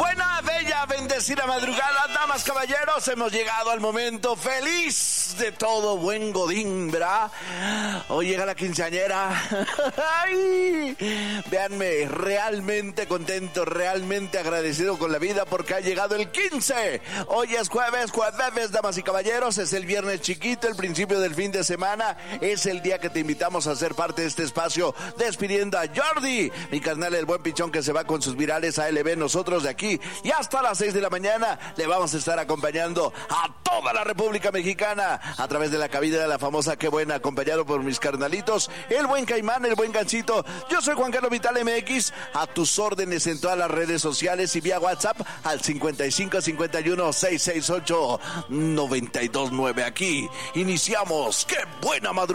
Buena, bella, bendecida madrugada, damas, caballeros, hemos llegado al momento feliz de todo buen godín, ¿verdad? Hoy llega la quinceañera. ¡Ay! Véanme, realmente contento, realmente agradecido con la vida porque ha llegado el 15. Hoy es jueves, damas y caballeros, es el viernes chiquito, el principio del fin de semana, es el día que te invitamos a ser parte de este espacio, despidiendo a Jordi, mi carnal el buen pichón que se va con sus virales a LB, nosotros de aquí y hasta las 6 de la mañana le vamos a estar acompañando a toda la República Mexicana a través de la cabina de la famosa Qué Buena, acompañado por mis carnalitos, el buen Caimán, el buen Ganchito. Yo soy Juan Carlos Vital MX, a tus órdenes en todas las redes sociales y vía WhatsApp al 55 51 668 929. Aquí iniciamos Qué Buena Madrugada.